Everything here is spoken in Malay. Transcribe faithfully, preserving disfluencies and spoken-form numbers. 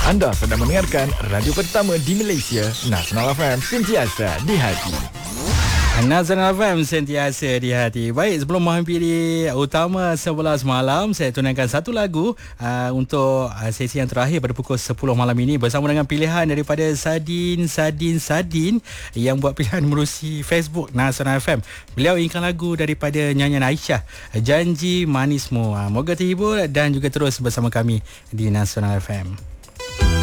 Anda sedang mendengarkan radio pertama di Malaysia, Nasional F M, sentiasa di hati. Nasional F M sentiasa di hati. Baik, sebelum menghampiri utama sebelas malam, saya tunangkan satu lagu uh, untuk uh, sesi yang terakhir pada pukul sepuluh malam ini bersama dengan pilihan daripada Sadin Sadin Sadin yang buat pilihan menerusi Facebook Nasional F M. Beliau inginkan lagu daripada nyanyian Aisyah, Janji Manismu. Uh, moga terhibur dan juga terus bersama kami di Nasional F M.